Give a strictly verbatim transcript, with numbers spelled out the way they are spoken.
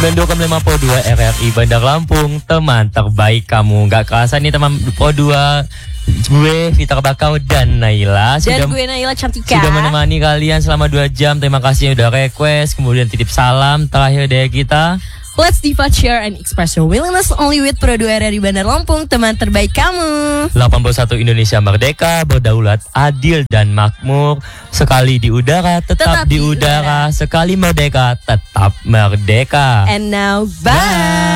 sembilan puluh dua koma lima Pro dua R R I Bandar Lampung, teman terbaik kamu. Gak kerasa nih teman Pro dua, gue Vita Bakau dan Naila dan sudah, gue Naila Cantika sudah menemani kalian selama dua jam. Terima kasih yang udah request, kemudian titip salam. Terakhir dari kita, let's divide, share, and express your willingness only with Pro dua R R I Bandar Lampung, teman terbaik kamu. delapan puluh satu Indonesia merdeka, berdaulat, adil dan makmur. Sekali di udara, tetap, Tetap di, di udara. udara. Sekali merdeka, tetap merdeka. And now, bye. Bye.